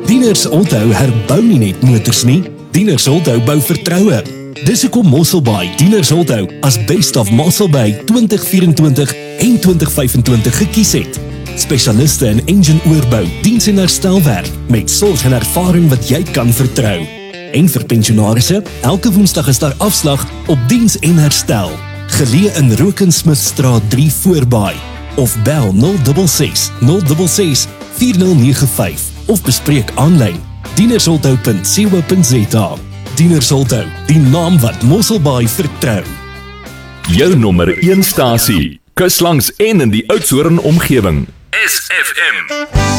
Dieners Auto herbou nie net motors nie, Dieners Auto bou vertroue. Dis hoekom Mosselbaai Dieners Auto as Best of Mosselbaai 2024 en 2025 gekies het. Spesialiste in engine oorbou, diens en herstelwerk, met sorg en ervaring wat jy kan vertrou. En vir pensionarisse, elke Woensdag is daar afslag op diens en herstel. Geleë in Rokensmithstraat 3 Voorbaai. Of bel 066 066 4095 of bespreek aanlyn dienersauto.co.za. Dieners Auto, die naam wat Mosselbaai vertrou. Jou nommer 1 stasie, kuslangs en in die Oudtshoorn omgewing. SFM.